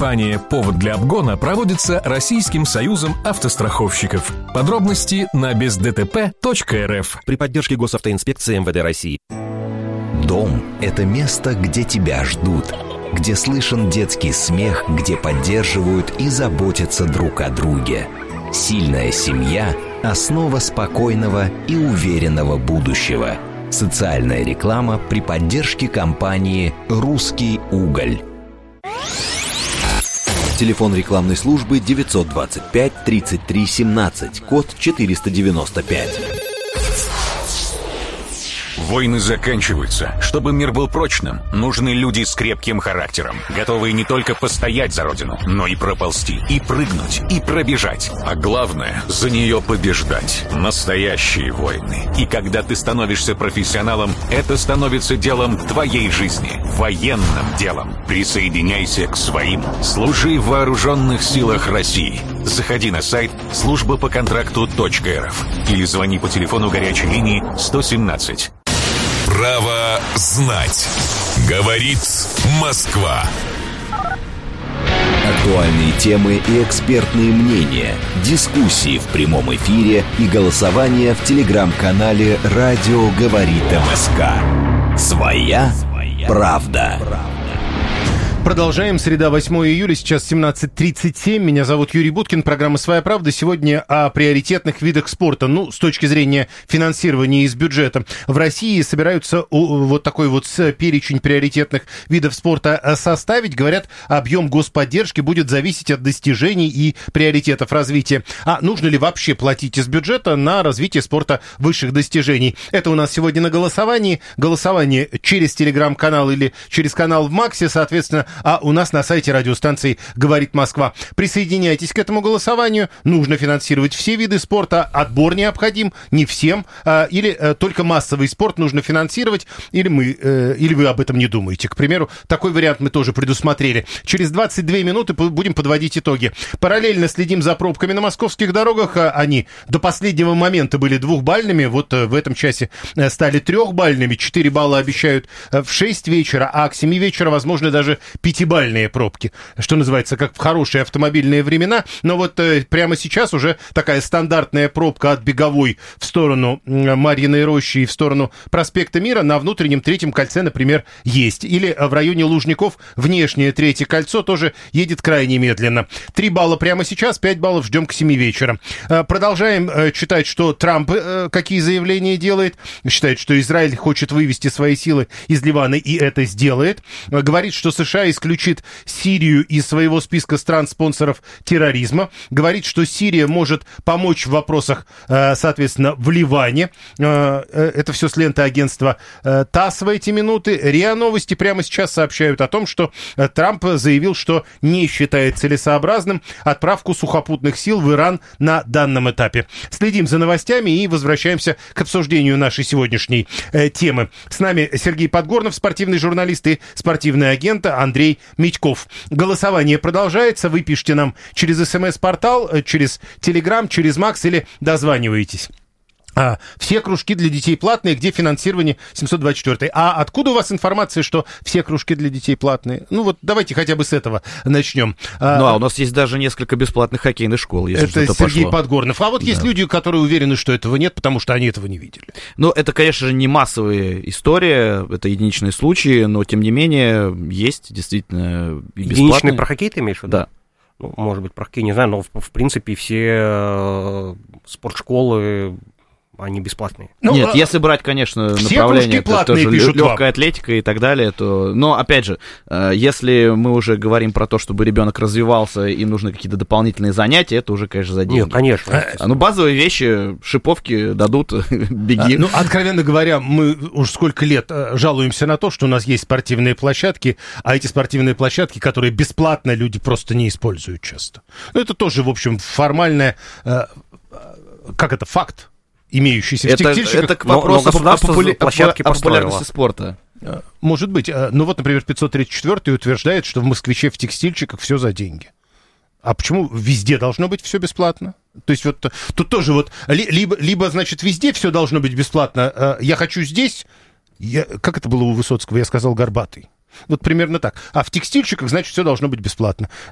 Кампания «Повод для обгона» проводится Российским союзом автостраховщиков. Подробности на бездтп.рф. При поддержке Госавтоинспекции МВД России. Дом – это место, где тебя ждут, где слышен детский смех, где поддерживают и заботятся друг о друге. Сильная семья – основа спокойного и уверенного будущего. Социальная реклама при поддержке компании «Русский уголь». Телефон рекламной службы 925 33 17, код 495. Войны заканчиваются. Чтобы мир был прочным, нужны люди с крепким характером, готовые не только постоять за родину, но и проползти, и прыгнуть, и пробежать. А главное, за нее побеждать. Настоящие войны. И когда ты становишься профессионалом, это становится делом твоей жизни. Военным делом. Присоединяйся к своим. Служи в вооруженных силах России. Заходи на сайт службапоконтракту.рф или звони по телефону горячей линии 117. Право знать. Говорит Москва. Актуальные темы и экспертные мнения, дискуссии в прямом эфире и голосование в телеграм-канале «Радио говорит МСК». Своя правда. Продолжаем. Среда, 8 июля, сейчас 17:37. Меня зовут Юрий Буткин. Программа «Своя правда». Сегодня о приоритетных видах спорта. Ну, с точки зрения финансирования из бюджета. В России собираются вот такой вот перечень приоритетных видов спорта составить. Говорят, объем господдержки будет зависеть от достижений и приоритетов развития. А нужно ли вообще платить из бюджета на развитие спорта высших достижений? Это у нас сегодня на голосовании. Голосование через телеграм-канал или через канал в Максе, соответственно, а у нас на сайте радиостанции «Говорит Москва». Присоединяйтесь к этому голосованию. Нужно финансировать все виды спорта. Отбор необходим не всем. Или только массовый спорт нужно финансировать. Или вы об этом не думаете. К примеру, такой вариант мы тоже предусмотрели. Через 22 минуты будем подводить итоги. Параллельно следим за пробками на московских дорогах. Они до последнего момента были 2-бальными. Вот в этом часе стали 3-бальными. 4 балла обещают в 6 вечера. А к 7 вечера, возможно, даже 5-бальные пробки, что называется, как в хорошие автомобильные времена. Но вот прямо сейчас уже такая стандартная пробка от Беговой в сторону Марьиной Рощи и в сторону проспекта Мира на внутреннем третьем кольце, например, есть. Или в районе Лужников внешнее третье кольцо тоже едет крайне медленно. 3 балла прямо сейчас, 5 баллов ждем к 7 вечера. Продолжаем читать, что Трамп какие заявления делает. Считает, что Израиль хочет вывести свои силы из Ливана и это сделает. Говорит, что США исключит Сирию из своего списка стран-спонсоров терроризма. Говорит, что Сирия может помочь в вопросах, соответственно, в Ливане. Это все с ленты агентства ТАСС в эти минуты. РИА Новости прямо сейчас сообщают о том, что Трамп заявил, что не считает целесообразным отправку сухопутных сил в Иран на данном этапе. Следим за новостями и возвращаемся к обсуждению нашей сегодняшней темы. С нами Сергей Подгорнов, спортивный журналист и спортивный агент Андрей Митьков. Голосование продолжается. Вы пишите нам через СМС-портал, через Телеграм, через Макс или дозваниваетесь. Все кружки для детей платные, где финансирование 724. А откуда у вас информация, что все кружки для детей платные? Ну вот давайте хотя бы с этого начнем. У нас есть даже несколько бесплатных хоккейных школ, если это что-то Сергей пошло. Подгорнов. А вот да. Есть люди, которые уверены, что этого нет, потому что они этого не видели. Ну, это, конечно же, не массовая история, это единичные случаи, но, тем не менее, есть действительно и бесплатные. Единичные про хоккей ты имеешь в виду? Да. Ну, может быть, про хоккей, не знаю, но, в принципе, все спортшколы... они бесплатные. Нет, если брать, конечно, направление, то тоже легкая атлетика и так далее, то... Но, опять же, если мы уже говорим про то, чтобы ребенок развивался и нужны какие-то дополнительные занятия, это уже, конечно, за деньги. Нет, конечно. Ну, базовые вещи, шиповки дадут, беги. Ну, откровенно говоря, мы уж сколько лет жалуемся на то, что у нас есть спортивные площадки, а эти спортивные площадки, которые бесплатно люди просто не используют часто. Ну, это тоже, в общем, формальное... факт. Имеющийся в текстильщиках. Это к вопросу о популярности спорта. Может быть. Ну вот, например, 534-й утверждает, что в «Москвиче» в текстильщиках все за деньги. А почему везде должно быть все бесплатно? То есть вот тут тоже вот либо значит, везде все должно быть бесплатно. Я хочу здесь... Как это было у Высоцкого? Я сказал горбатый. Вот примерно так. А в текстильщиках, значит, все должно быть бесплатно.